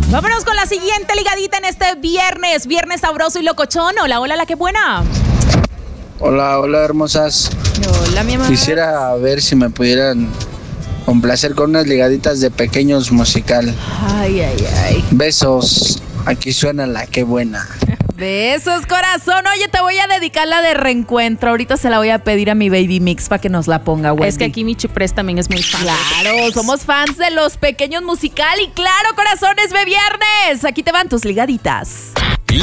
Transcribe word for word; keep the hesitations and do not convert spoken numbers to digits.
Vámonos con la siguiente ligadita en este viernes, viernes sabroso y locochón. Hola, hola, la que buena. Hola, hola, hermosas. Hola, mi amor. Quisiera ver si me pudieran complacer con unas ligaditas de Pequeños musical. Ay, ay, ay. Besos. Aquí suena la que buena. Besos, corazón. Oye, te voy a dedicar la de Reencuentro. Ahorita se la voy a pedir a mi Baby Mix para que nos la ponga, güey. Es que aquí mi Chupres también es muy fan. Claro, somos fans de los Pequeños musical. Y claro, corazones, ve viernes. Aquí te van tus ligaditas.